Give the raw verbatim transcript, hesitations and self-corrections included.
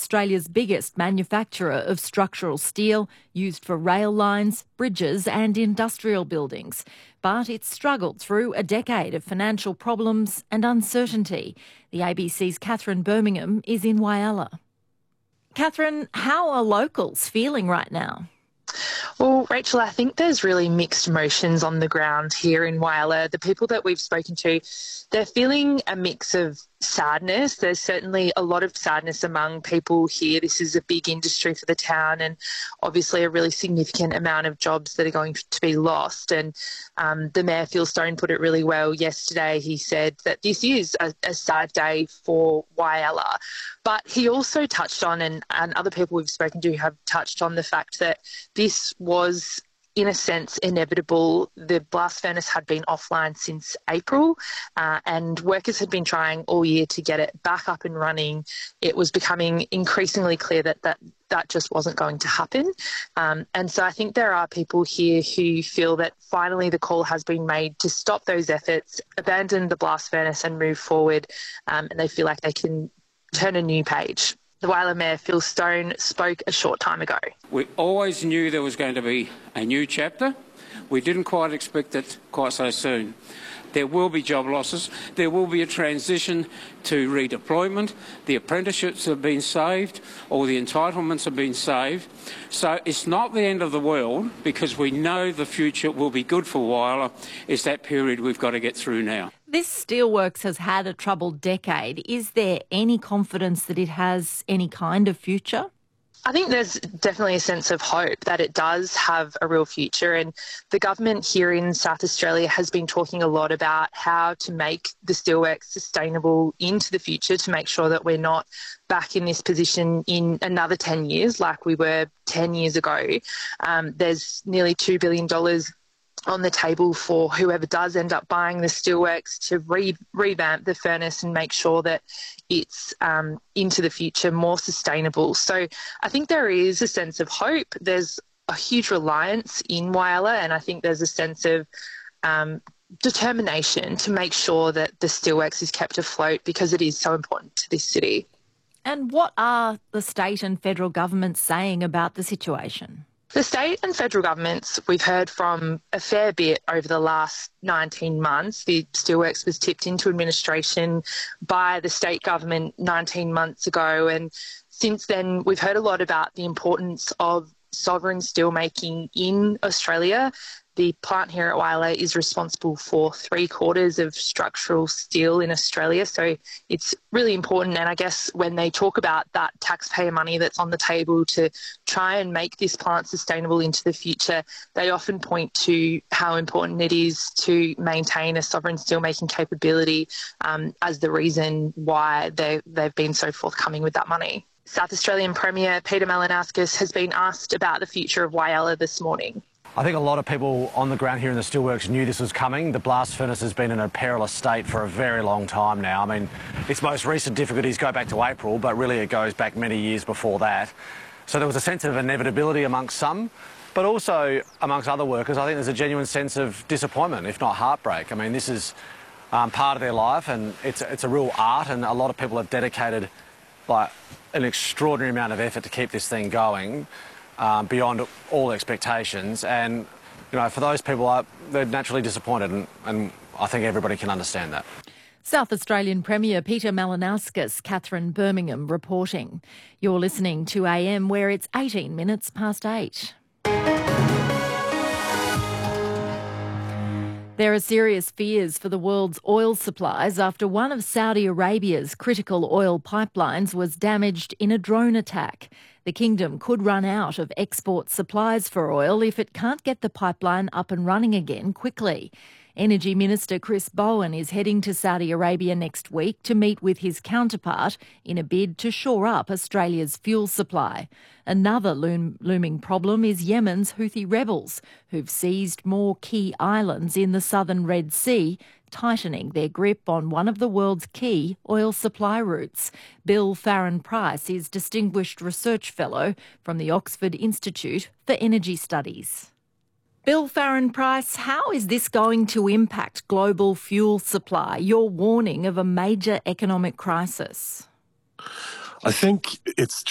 Australia's biggest manufacturer of structural steel used for rail lines, bridges and industrial buildings. But it's struggled through a decade of financial problems and uncertainty. The A B C's Catherine Birmingham is in Whyalla. Catherine, how are locals feeling right now? Well, Rachel, I think there's really mixed emotions on the ground here in Whyalla. The people that we've spoken to, they're feeling a mix of sadness. There's certainly a lot of sadness among people here. This is a big industry for the town and obviously a really significant amount of jobs that are going to be lost. And um, the Mayor, Phil Stone, put it really well yesterday. He said that this is a, a sad day for Whyalla. But he also touched on, and, and other people we've spoken to have touched on, the fact that this was, in a sense, inevitable. The blast furnace had been offline since April uh, and workers had been trying all year to get it back up and running. It was becoming increasingly clear that that, that just wasn't going to happen. Um, and so I think there are people here who feel that finally the call has been made to stop those efforts, abandon the blast furnace and move forward, um, and they feel like they can turn a new page. The Whyalla Mayor, Phil Stone, spoke a short time ago. We always knew there was going to be a new chapter. We didn't quite expect it quite so soon. There will be job losses. There will be a transition to redeployment. The apprenticeships have been saved. All the entitlements have been saved. So it's not the end of the world because we know the future will be good for Whyalla. It's that period we've got to get through now. This steelworks has had a troubled decade. Is there any confidence that it has any kind of future? I think there's definitely a sense of hope that it does have a real future, and the government here in South Australia has been talking a lot about how to make the steelworks sustainable into the future, to make sure that we're not back in this position in another ten years like we were ten years ago. Um, there's nearly two billion dollars on the table for whoever does end up buying the steelworks to re- revamp the furnace and make sure that it's um, into the future more sustainable. So I think there is a sense of hope. There's a huge reliance in Whyalla, and I think there's a sense of um, determination to make sure that the steelworks is kept afloat because it is so important to this city. And what are the state and federal governments saying about the situation? The state and federal governments, we've heard from a fair bit over the last nineteen months. The steelworks was tipped into administration by the state government nineteen months ago, and since then we've heard a lot about the importance of sovereign steelmaking in Australia. The plant here at Whyalla is responsible for three quarters of structural steel in Australia, so it's really important. And I guess when they talk about that taxpayer money that's on the table to try and make this plant sustainable into the future, they often point to how important it is to maintain a sovereign steelmaking capability um, as the reason why they, they've been so forthcoming with that money. South Australian Premier Peter Malinauskas has been asked about the future of Whyalla this morning. I think a lot of people on the ground here in the steelworks knew this was coming. The blast furnace has been in a perilous state for a very long time now. I mean, its most recent difficulties go back to April, but really it goes back many years before that. So there was a sense of inevitability amongst some, but also amongst other workers, I think there's a genuine sense of disappointment, if not heartbreak. I mean, this is um, part of their life, and it's, it's a real art, and a lot of people have dedicated like an extraordinary amount of effort to keep this thing going. Um, beyond all expectations, and you know, for those people, uh, they're naturally disappointed, and, and I think everybody can understand that. South Australian Premier Peter Malinauskas, Catherine Birmingham reporting. You're listening to A M, where it's eighteen minutes past eight. There are serious fears for the world's oil supplies after one of Saudi Arabia's critical oil pipelines was damaged in a drone attack. The kingdom could run out of export supplies for oil if it can't get the pipeline up and running again quickly. Energy Minister Chris Bowen is heading to Saudi Arabia next week to meet with his counterpart in a bid to shore up Australia's fuel supply. Another loom- looming problem is Yemen's Houthi rebels, who've seized more key islands in the southern Red Sea, tightening their grip on one of the world's key oil supply routes. Bill Farren-Price is Distinguished Research Fellow from the Oxford Institute for Energy Studies. Bill Farren-Price, how is this going to impact global fuel supply? Your warning of a major economic crisis. I think it's